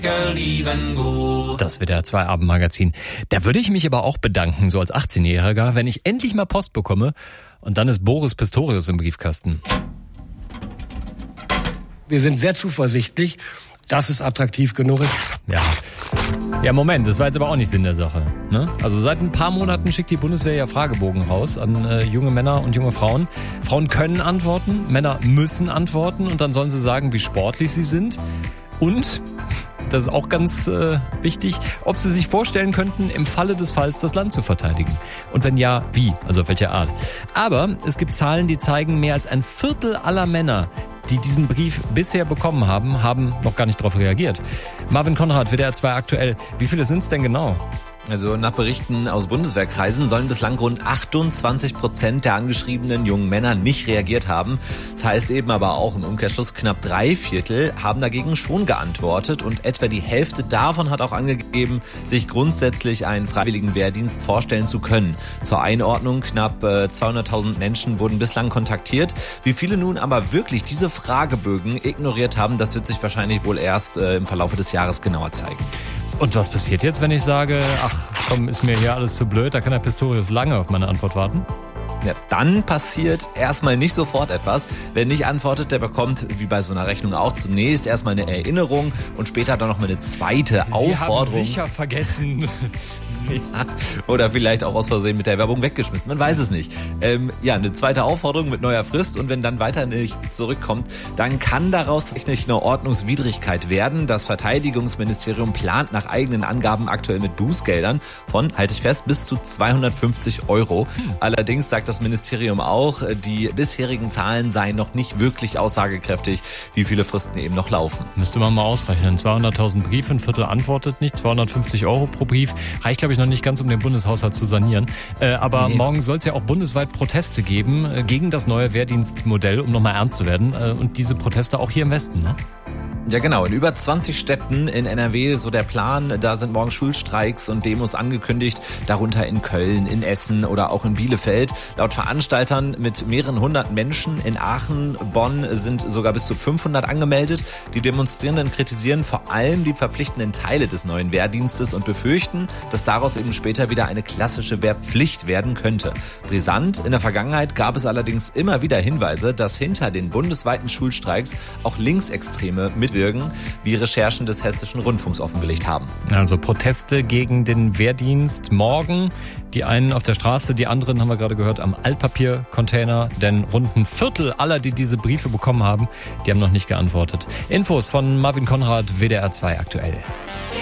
Das WDR 2 Abendmagazin. Da würde ich mich aber auch bedanken, so als 18-Jähriger, wenn ich endlich mal Post bekomme und dann ist Boris Pistorius im Briefkasten. Wir sind sehr zuversichtlich, dass es attraktiv genug ist. Ja, Moment, das war jetzt aber auch nicht Sinn der Sache. Ne? Also seit ein paar Monaten schickt die Bundeswehr ja Fragebogen raus an junge Männer und junge Frauen. Frauen können antworten, Männer müssen antworten und dann sollen sie sagen, wie sportlich sie sind. Und, das ist auch ganz wichtig, ob sie sich vorstellen könnten, im Falle des Falls das Land zu verteidigen. Und wenn ja, wie? Also auf welche Art? Aber es gibt Zahlen, die zeigen, mehr als ein Viertel aller Männer, die diesen Brief bisher bekommen haben, haben noch gar nicht darauf reagiert. Marvin Konrad, WDR 2 aktuell. Wie viele sind es denn genau? Also nach Berichten aus Bundeswehrkreisen sollen bislang rund 28% der angeschriebenen jungen Männer nicht reagiert haben. Das heißt eben aber auch im Umkehrschluss, knapp 3/4 haben dagegen schon geantwortet und etwa die Hälfte davon hat auch angegeben, sich grundsätzlich einen freiwilligen Wehrdienst vorstellen zu können. Zur Einordnung, knapp 200.000 Menschen wurden bislang kontaktiert. Wie viele nun aber wirklich diese Fragebögen ignoriert haben, das wird sich wahrscheinlich wohl erst im Verlauf des Jahres genauer zeigen. Und was passiert jetzt, wenn ich sage, ach komm, ist mir hier alles zu blöd, da kann der Pistorius lange auf meine Antwort warten? Ja, dann passiert erstmal nicht sofort etwas. Wer nicht antwortet, der bekommt, wie bei so einer Rechnung auch, zunächst erstmal eine Erinnerung und später dann nochmal eine zweite Aufforderung. Sie haben sicher vergessen. Ja, oder vielleicht auch aus Versehen mit der Werbung weggeschmissen, man weiß es nicht. Eine zweite Aufforderung mit neuer Frist und wenn dann weiter nicht zurückkommt, dann kann daraus tatsächlich eine Ordnungswidrigkeit werden. Das Verteidigungsministerium plant nach eigenen Angaben aktuell mit Bußgeldern von, halte ich fest, bis zu 250 €. Allerdings sagt das Ministerium auch, die bisherigen Zahlen seien noch nicht wirklich aussagekräftig, wie viele Fristen eben noch laufen. Müsste man mal ausrechnen. 200.000 Briefe, ein Viertel antwortet nicht, 250 € pro Brief. Reicht, glaube ich, noch nicht ganz, um den Bundeshaushalt zu sanieren. Aber morgen soll es ja auch bundesweit Proteste geben gegen das neue Wehrdienstmodell, um nochmal ernst zu werden. Und diese Proteste auch hier im Westen, ne? Ja genau, in über 20 Städten in NRW, so der Plan, da sind morgen Schulstreiks und Demos angekündigt, darunter in Köln, in Essen oder auch in Bielefeld. Laut Veranstaltern mit mehreren hundert Menschen in Aachen, Bonn sind sogar bis zu 500 angemeldet. Die Demonstrierenden kritisieren vor allem die verpflichtenden Teile des neuen Wehrdienstes und befürchten, dass daraus eben später wieder eine klassische Wehrpflicht werden könnte. Brisant, in der Vergangenheit gab es allerdings immer wieder Hinweise, dass hinter den bundesweiten Schulstreiks auch Linksextreme mitwirken, wie Recherchen des Hessischen Rundfunks offengelegt haben. Also Proteste gegen den Wehrdienst morgen. Die einen auf der Straße, die anderen, haben wir gerade gehört, am Altpapiercontainer. Denn rund ein Viertel aller, die diese Briefe bekommen haben, die haben noch nicht geantwortet. Infos von Marvin Konrad, WDR 2 aktuell.